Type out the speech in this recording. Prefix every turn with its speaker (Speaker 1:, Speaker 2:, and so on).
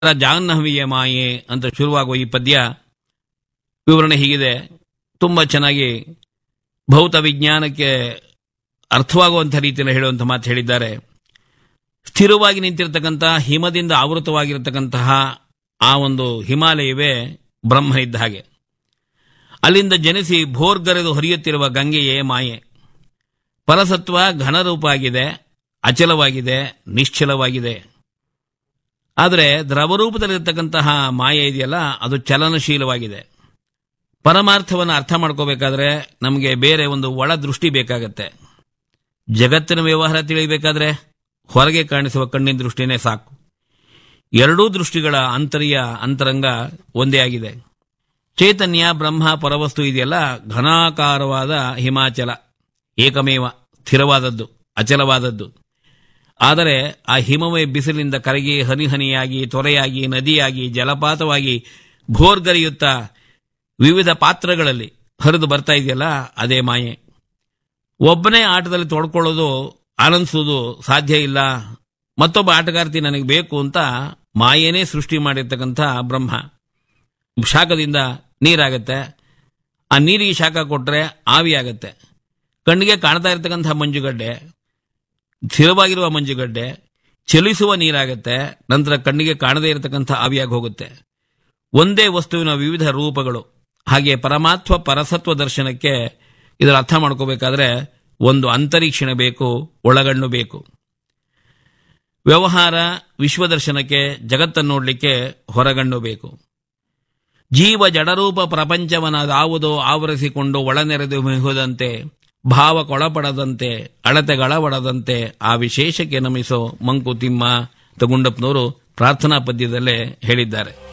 Speaker 1: ಜಾಹ್ನವಿಯ ಮಾಯೆ ಅಂತ ಶುರುವಾಗುವ ಈ ಪದ್ಯ ವಿವರಣೆ ಹೀಗಿದೆ. ತುಂಬ ಚೆನ್ನಾಗಿ ಭೌತ ವಿಜ್ಞಾನಕ್ಕೆ ಅರ್ಥವಾಗುವಂಥ ರೀತಿಯಲ್ಲಿ ಹೇಳುವಂಥ ಮಾತು ಹೇಳಿದ್ದಾರೆ. ಸ್ಥಿರವಾಗಿ ನಿಂತಿರತಕ್ಕಂತಹ ಹಿಮದಿಂದ ಆವೃತವಾಗಿರತಕ್ಕಂತಹ ಆ ಒಂದು ಹಿಮಾಲಯವೇ ಬ್ರಹ್ಮ ಇದ್ದ ಹಾಗೆ. ಅಲ್ಲಿಂದ ಜನಿಸಿ ಭೋರ್ಗರೆದು ಹರಿಯುತ್ತಿರುವ ಗಂಗೆಯೇ ಮಾಯೆ. ಪರಸತ್ವ ಘನರೂಪ ಆಗಿದೆ, ಅಚಲವಾಗಿದೆ, ನಿಶ್ಚಲವಾಗಿದೆ. ಆದರೆ ದ್ರವರೂಪದಲ್ಲಿರ್ತಕ್ಕಂತಹ ಮಾಯೆ ಇದೆಯಲ್ಲ, ಅದು ಚಲನಶೀಲವಾಗಿದೆ. ಪರಮಾರ್ಥವನ್ನು ಅರ್ಥ ಮಾಡ್ಕೋಬೇಕಾದ್ರೆ ನಮಗೆ ಬೇರೆ ಒಂದು ಒಳ ದೃಷ್ಟಿ ಬೇಕಾಗತ್ತೆ. ಜಗತ್ತಿನ ವ್ಯವಹಾರ ತಿಳಿಯಬೇಕಾದ್ರೆ ಹೊರಗೆ ಕಾಣಿಸುವ ಕಣ್ಣಿನ ದೃಷ್ಟಿನೇ ಸಾಕು. ಎರಡೂ ದೃಷ್ಟಿಗಳ ಅಂತರಂಗ ಒಂದೇ ಆಗಿದೆ. ಚೈತನ್ಯ ಬ್ರಹ್ಮ ಪರವಸ್ತು ಇದೆಯಲ್ಲ, ಘನಾಕಾರವಾದ ಹಿಮಾಚಲ, ಏಕಮೇವ, ಸ್ಥಿರವಾದದ್ದು, ಅಚಲವಾದದ್ದು. ಆದರೆ ಆ ಹಿಮವೇ ಬಿಸಿಲಿನಿಂದ ಕರಗಿ ಹನಿಹನಿಯಾಗಿ, ತೊರೆಯಾಗಿ, ನದಿಯಾಗಿ, ಜಲಪಾತವಾಗಿ ಭೋರ್ಗರೆಯುತ್ತಾ ವಿವಿಧ ಪಾತ್ರಗಳಲ್ಲಿ ಹರಿದು ಬರ್ತಾ ಇದೆಯಲ್ಲ, ಅದೇ ಮಾಯೆ. ಒಬ್ಬನೇ ಆಟದಲ್ಲಿ ತೊಡ್ಕೊಳ್ಳೋದು, ಆನಂದಿಸೋದು ಸಾಧ್ಯ ಇಲ್ಲ. ಮತ್ತೊಬ್ಬ ಆಟಗಾರ್ತಿ ನನಗೆ ಬೇಕು ಅಂತ ಮಾಯೇನೇ ಸೃಷ್ಟಿ ಮಾಡಿರ್ತಕ್ಕಂಥ ಬ್ರಹ್ಮ. ಶಾಖದಿಂದ ನೀರಾಗತ್ತೆ, ಆ ನೀರಿಗೆ ಶಾಖ ಕೊಟ್ಟರೆ ಆವಿಯಾಗತ್ತೆ. ಕಣ್ಣಿಗೆ ಕಾಣ್ತಾ ಇರ್ತಕ್ಕಂಥ ಮಂಜುಗಡ್ಡೆ, ಸ್ಥಿರವಾಗಿರುವ ಮಂಜುಗಡ್ಡೆ ಚಲಿಸುವ ನೀರಾಗತ್ತೆ, ನಂತರ ಕಣ್ಣಿಗೆ ಕಾಣದೇ ಇರತಕ್ಕಂಥ ಆವಿಯಾಗಿ ಹೋಗುತ್ತೆ. ಒಂದೇ ವಸ್ತುವಿನ ವಿವಿಧ ರೂಪಗಳು. ಹಾಗೆ ಪರಮಾತ್ಮ ಪರಸತ್ವ ದರ್ಶನಕ್ಕೆ ಇದರ ಅರ್ಥ ಮಾಡ್ಕೋಬೇಕಾದ್ರೆ ಒಂದು ಅಂತರೀಕ್ಷಣ ಬೇಕು, ಒಳಗಣ್ಣು ಬೇಕು. ವ್ಯವಹಾರ ವಿಶ್ವದರ್ಶನಕ್ಕೆ, ಜಗತ್ತನ್ನು ನೋಡಲಿಕ್ಕೆ ಹೊರಗಣ್ಣು ಬೇಕು. ಜೀವ ಜಡರೂಪ ಪ್ರಪಂಚವನ್ನದಾವುದೋ ಆವರಿಸಿಕೊಂಡು ಒಳನೆರೆದು ಮಿಹುದಂತೆ, ಭಾವಕ್ಕೊಳಪಡದಂತೆ, ಅಳತೆಗಳವಡದಂತೆ ಆ ವಿಶೇಷಕ್ಕೆ ನಮಿಸೋ ಮಂಕುತಿಮ್ಮ ಗುಂಡಪ್ಪನವರು ಪ್ರಾರ್ಥನಾ ಪದ್ಯದಲ್ಲೇ ಹೇಳಿದ್ದಾರೆ.